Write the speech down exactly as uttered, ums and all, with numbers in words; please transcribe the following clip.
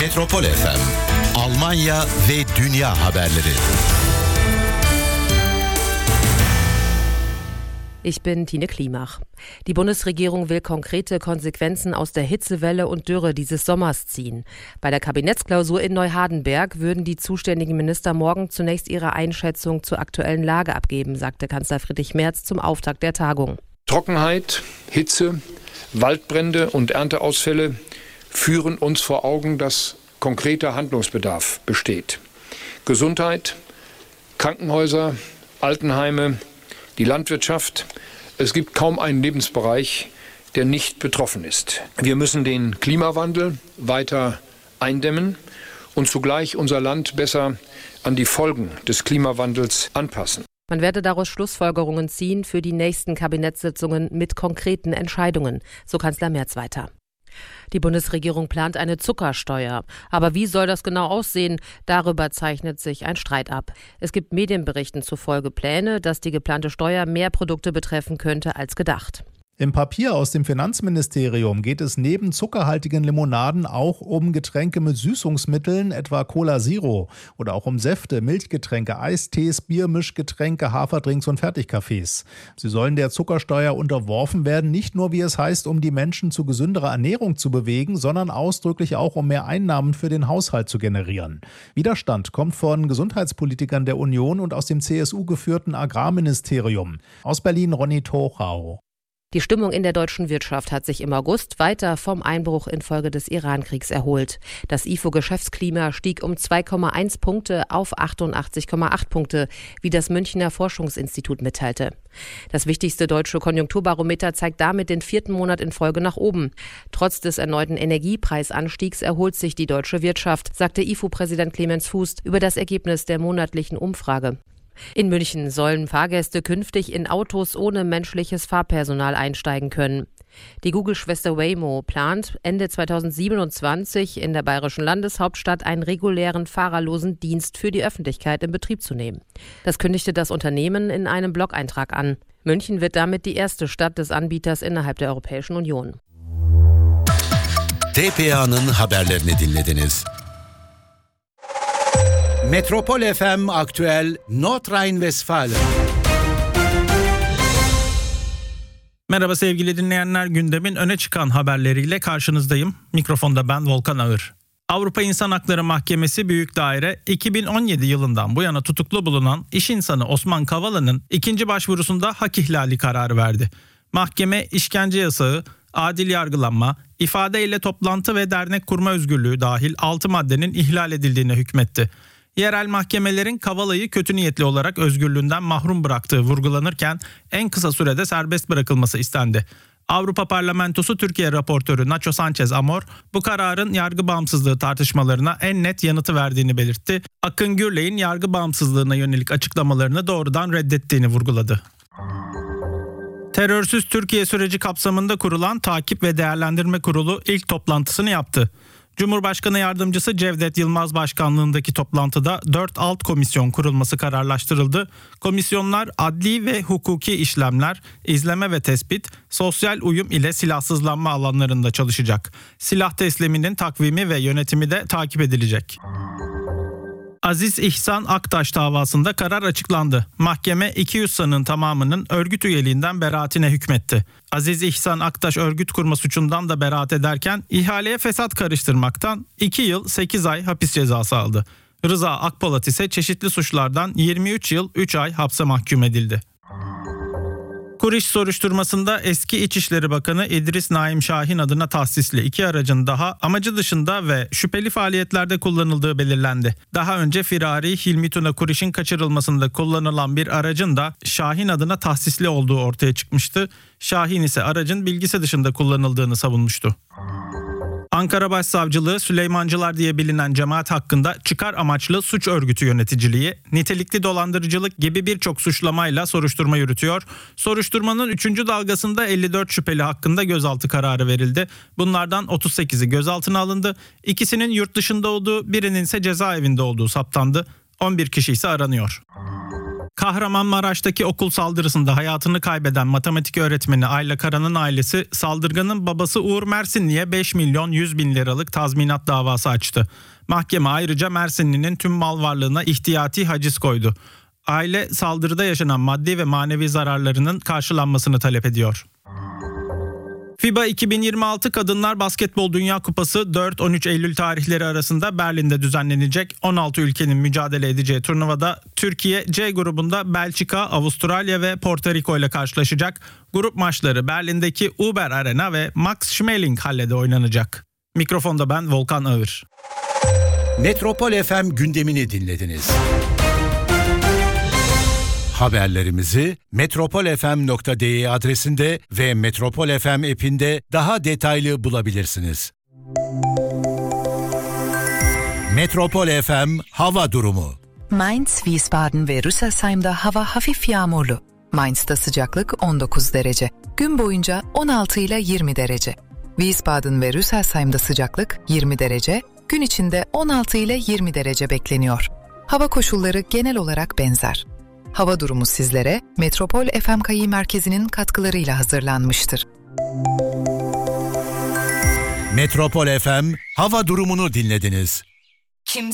Metropol F M, Almanya ve dünya haberleri. Ich bin Tine Klimach. Die Bundesregierung will konkrete Konsequenzen aus der Hitzewelle und Dürre dieses Sommers ziehen. Bei der Kabinettsklausur in Neuhardenberg würden die zuständigen Minister morgen zunächst ihre Einschätzung zur aktuellen Lage abgeben, sagte Kanzler Friedrich Merz zum Auftakt der Tagung. Trockenheit, Hitze, Waldbrände und Ernteausfälle führen uns vor Augen, dass konkreter Handlungsbedarf besteht. Gesundheit, Krankenhäuser, Altenheime, die Landwirtschaft. Es gibt kaum einen Lebensbereich, der nicht betroffen ist. Wir müssen den Klimawandel weiter eindämmen und zugleich unser Land besser an die Folgen des Klimawandels anpassen. Man werde daraus Schlussfolgerungen ziehen für die nächsten Kabinettssitzungen mit konkreten Entscheidungen, so Kanzler Merz weiter. Die Bundesregierung plant eine Zuckersteuer. Aber wie soll das genau aussehen? Darüber zeichnet sich ein Streit ab. Es gibt Medienberichten zufolge Pläne, dass die geplante Steuer mehr Produkte betreffen könnte als gedacht. Im Papier aus dem Finanzministerium geht es neben zuckerhaltigen Limonaden auch um Getränke mit Süßungsmitteln, etwa Cola Zero, oder auch um Säfte, Milchgetränke, Eistees, Biermischgetränke, Haferdrinks und Fertigkaffees. Sie sollen der Zuckersteuer unterworfen werden, nicht nur, wie es heißt, um die Menschen zu gesünderer Ernährung zu bewegen, sondern ausdrücklich auch, um mehr Einnahmen für den Haushalt zu generieren. Widerstand kommt von Gesundheitspolitikern der Union und aus dem C S U-geführten Agrarministerium. Aus Berlin Ronny Tochau. Die Stimmung in der deutschen Wirtschaft hat sich im August weiter vom Einbruch infolge des Iran-Kriegs erholt. Das I F O-Geschäftsklima stieg um zwei Komma eins Punkte auf achtundachtzig Komma acht Punkte, wie das Münchner Forschungsinstitut mitteilte. Das wichtigste deutsche Konjunkturbarometer zeigt damit den vierten Monat in Folge nach oben. Trotz des erneuten Energiepreisanstiegs erholt sich die deutsche Wirtschaft, sagte I F O-Präsident Clemens Fuß über das Ergebnis der monatlichen Umfrage. In München sollen Fahrgäste künftig in Autos ohne menschliches Fahrpersonal einsteigen können. Die Google-Schwester Waymo plant, Ende zweitausendsiebenundzwanzig in der bayerischen Landeshauptstadt einen regulären fahrerlosen Dienst für die Öffentlichkeit in Betrieb zu nehmen. Das kündigte das Unternehmen in einem Blog-Eintrag an. München wird damit die erste Stadt des Anbieters innerhalb der Europäischen Union. T P A'nın haberlerini dinlediniz. Metropol F M Aktüel Nordrhein-Westfalen. Merhaba sevgili dinleyenler, gündemin öne çıkan haberleriyle karşınızdayım. Mikrofonda ben Volkan Ağır. Avrupa İnsan Hakları Mahkemesi Büyük Daire iki bin on yedi yılından bu yana tutuklu bulunan iş insanı Osman Kavala'nın ikinci başvurusunda hak ihlali kararı verdi. Mahkeme işkence yasağı, adil yargılanma, ifade ile toplantı ve dernek kurma özgürlüğü dahil altı maddenin ihlal edildiğine hükmetti. Yerel mahkemelerin Kavala'yı kötü niyetli olarak özgürlüğünden mahrum bıraktığı vurgulanırken en kısa sürede serbest bırakılması istendi. Avrupa Parlamentosu Türkiye raportörü Nacho Sanchez Amor bu kararın yargı bağımsızlığı tartışmalarına en net yanıtı verdiğini belirtti. Akın Gürley'in yargı bağımsızlığına yönelik açıklamalarını doğrudan reddettiğini vurguladı. Terörsüz Türkiye süreci kapsamında kurulan Takip ve Değerlendirme Kurulu ilk toplantısını yaptı. Cumhurbaşkanı Yardımcısı Cevdet Yılmaz başkanlığındaki toplantıda dört alt komisyon kurulması kararlaştırıldı. Komisyonlar adli ve hukuki işlemler, izleme ve tespit, sosyal uyum ile silahsızlanma alanlarında çalışacak. Silah tesliminin takvimi ve yönetimi de takip edilecek. Aziz İhsan Aktaş davasında karar açıklandı. Mahkeme iki yüz sanığın tamamının örgüt üyeliğinden beraatine hükmetti. Aziz İhsan Aktaş örgüt kurma suçundan da beraat ederken ihaleye fesat karıştırmaktan iki yıl sekiz ay hapis cezası aldı. Rıza Akpolat ise çeşitli suçlardan yirmi üç yıl üç ay hapse mahkum edildi. Kuriş soruşturmasında eski İçişleri Bakanı İdris Naim Şahin adına tahsisli iki aracın daha amacı dışında ve şüpheli faaliyetlerde kullanıldığı belirlendi. Daha önce firari Hilmi Tuna Kuriş'in kaçırılmasında kullanılan bir aracın da Şahin adına tahsisli olduğu ortaya çıkmıştı. Şahin ise aracın bilgisi dışında kullanıldığını savunmuştu. Ankara Başsavcılığı Süleymancılar diye bilinen cemaat hakkında çıkar amaçlı suç örgütü yöneticiliği, nitelikli dolandırıcılık gibi birçok suçlamayla soruşturma yürütüyor. Soruşturmanın üçüncü dalgasında elli dört şüpheli hakkında gözaltı kararı verildi. Bunlardan otuz sekizi gözaltına alındı. İkisinin yurt dışında olduğu, birinin ise cezaevinde olduğu saptandı. on bir kişi ise aranıyor. Kahramanmaraş'taki okul saldırısında hayatını kaybeden matematik öğretmeni Ayla Kara'nın ailesi saldırganın babası Uğur Mersinli'ye beş milyon yüz bin liralık tazminat davası açtı. Mahkeme ayrıca Mersinli'nin tüm mal varlığına ihtiyati haciz koydu. Aile saldırıda yaşanan maddi ve manevi zararlarının karşılanmasını talep ediyor. FIBA iki bin yirmi altı Kadınlar Basketbol Dünya Kupası dört on üç Eylül tarihleri arasında Berlin'de düzenlenecek. on altı ülkenin mücadele edeceği turnuvada Türkiye C grubunda Belçika, Avustralya ve Porto Rico ile karşılaşacak. Grup maçları Berlin'deki Uber Arena ve Max Schmeling Halle'de oynanacak. Mikrofonda ben Volkan Ağır. Metropol F M gündemini dinlediniz. Haberlerimizi metropol f m nokta d e adresinde ve Metropol F M app'inde daha detaylı bulabilirsiniz. Metropol F M hava durumu. Mainz, Wiesbaden ve Rüsselsheim'da hava hafif yağmurlu. Mainz'da sıcaklık on dokuz derece. Gün boyunca on altı ile yirmi derece. Wiesbaden ve Rüsselsheim'da sıcaklık yirmi derece. Gün içinde on altı ile yirmi derece bekleniyor. Hava koşulları genel olarak benzer. Hava durumu sizlere Metropol F M K İ Merkezi'nin katkılarıyla hazırlanmıştır. Metropol F M hava durumunu dinlediniz.